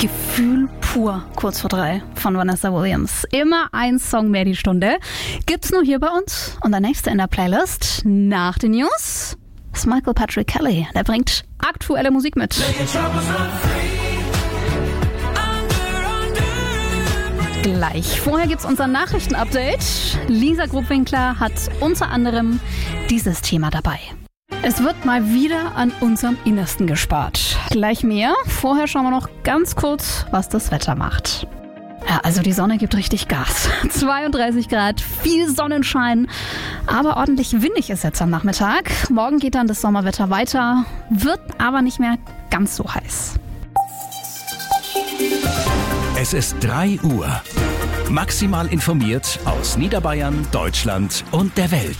Gefühl pur, kurz vor 3 von Vanessa Williams. Immer ein Song mehr die Stunde. Gibt's nur hier bei uns. Und der nächste in der Playlist nach den News ist Michael Patrick Kelly. Der bringt aktuelle Musik mit. Gleich. Vorher gibt's unser Nachrichtenupdate. Lisa Grubwinkler hat unter anderem dieses Thema dabei. Es wird mal wieder an unserem Innersten gespart. Gleich mehr. Vorher schauen wir noch ganz kurz, was das Wetter macht. Ja, also die Sonne gibt richtig Gas. 32 Grad, viel Sonnenschein, aber ordentlich windig ist jetzt am Nachmittag. Morgen geht dann das Sommerwetter weiter, wird aber nicht mehr ganz so heiß. Es ist 3 Uhr. Maximal informiert aus Niederbayern, Deutschland und der Welt.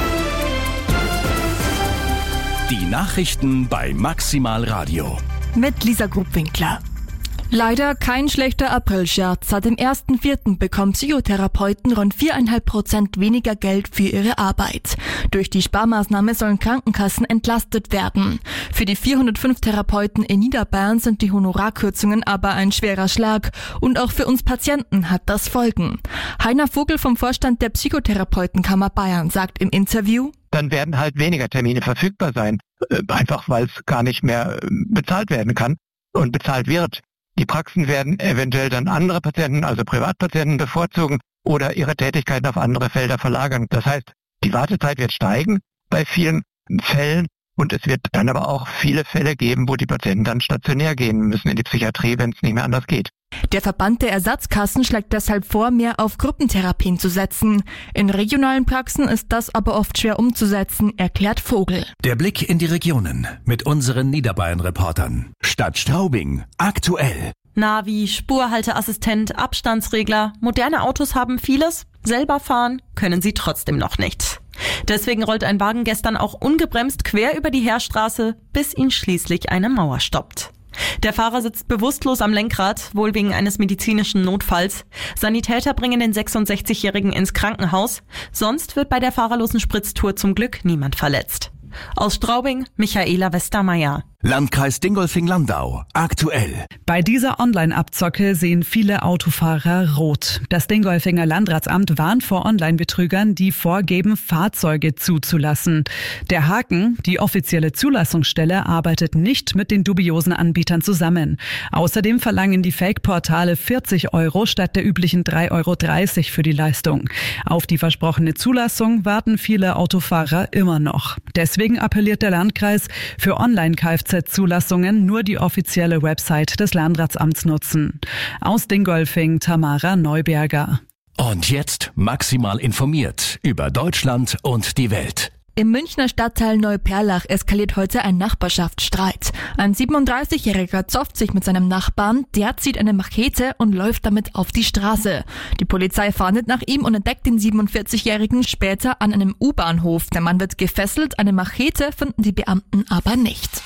Die Nachrichten bei Maximal Radio. Mit Lisa Grubwinkler. Leider kein schlechter Aprilscherz. Seit dem 1.4. bekommen Psychotherapeuten rund 4,5% weniger Geld für ihre Arbeit. Durch die Sparmaßnahme sollen Krankenkassen entlastet werden. Für die 405 Therapeuten in Niederbayern sind die Honorarkürzungen aber ein schwerer Schlag. Und auch für uns Patienten hat das Folgen. Heiner Vogel vom Vorstand der Psychotherapeutenkammer Bayern sagt im Interview: Dann werden halt weniger Termine verfügbar sein. Einfach weil es gar nicht mehr bezahlt werden kann und bezahlt wird. Die Praxen werden eventuell dann andere Patienten, also Privatpatienten, bevorzugen oder ihre Tätigkeiten auf andere Felder verlagern. Das heißt, die Wartezeit wird steigen bei vielen Fällen und es wird dann aber auch viele Fälle geben, wo die Patienten dann stationär gehen müssen in die Psychiatrie, wenn es nicht mehr anders geht. Der Verband der Ersatzkassen schlägt deshalb vor, mehr auf Gruppentherapien zu setzen. In regionalen Praxen ist das aber oft schwer umzusetzen, erklärt Vogel. Der Blick in die Regionen mit unseren Niederbayern-Reportern. Stadt Straubing, aktuell. Navi, Spurhalteassistent, Abstandsregler. Moderne Autos haben vieles. Selber fahren können sie trotzdem noch nicht. Deswegen rollt ein Wagen gestern auch ungebremst quer über die Heerstraße, bis ihn schließlich eine Mauer stoppt. Der Fahrer sitzt bewusstlos am Lenkrad, wohl wegen eines medizinischen Notfalls. Sanitäter bringen den 66-Jährigen ins Krankenhaus. Sonst wird bei der fahrerlosen Spritztour zum Glück niemand verletzt. Aus Straubing, Michaela Westermeier. Landkreis Dingolfing-Landau, aktuell. Bei dieser Online-Abzocke sehen viele Autofahrer rot. Das Dingolfinger Landratsamt warnt vor Online-Betrügern, die vorgeben, Fahrzeuge zuzulassen. Der Haken: die offizielle Zulassungsstelle arbeitet nicht mit den dubiosen Anbietern zusammen. Außerdem verlangen die Fake-Portale 40 € statt der üblichen 3,30 € für die Leistung. Auf die versprochene Zulassung warten viele Autofahrer immer noch. Deswegen appelliert der Landkreis, für Online-Kfz-Zulassungen nur die offizielle Website des Landratsamts nutzen. Aus Dingolfing, Tamara Neuberger. Und jetzt maximal informiert über Deutschland und die Welt. Im Münchner Stadtteil Neuperlach eskaliert heute ein Nachbarschaftsstreit. Ein 37-Jähriger zofft sich mit seinem Nachbarn, der zieht eine Machete und läuft damit auf die Straße. Die Polizei fahndet nach ihm und entdeckt den 47-Jährigen später an einem U-Bahnhof. Der Mann wird gefesselt, eine Machete finden die Beamten aber nicht.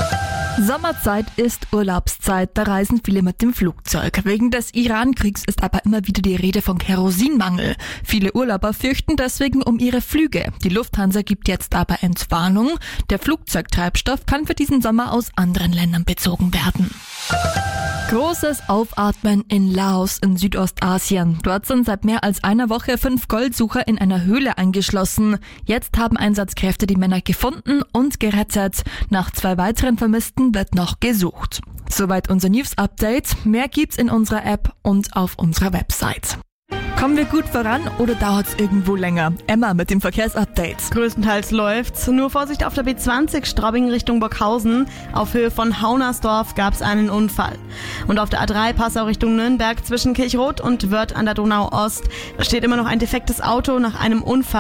Sommerzeit ist Urlaubszeit, da reisen viele mit dem Flugzeug. Wegen des Iran-Kriegs ist aber immer wieder die Rede von Kerosinmangel. Viele Urlauber fürchten deswegen um ihre Flüge. Die Lufthansa gibt jetzt aber Entwarnung. Der Flugzeugtreibstoff kann für diesen Sommer aus anderen Ländern bezogen werden. Großes Aufatmen in Laos in Südostasien. Dort sind seit mehr als einer Woche 5 Goldsucher in einer Höhle eingeschlossen. Jetzt haben Einsatzkräfte die Männer gefunden und gerettet. Nach 2 weiteren Vermissten wird noch gesucht. Soweit unser News-Update. Mehr gibt's in unserer App und auf unserer Website. Kommen wir gut voran oder dauert's irgendwo länger? Emma mit dem Verkehrsupdate. Größtenteils läuft's. Nur Vorsicht auf der B20 Straubing Richtung Burghausen. Auf Höhe von Haunersdorf gab's einen Unfall. Und auf der A3 Passau Richtung Nürnberg zwischen Kirchroth und Wörth an der Donau Ost steht immer noch ein defektes Auto nach einem Unfall.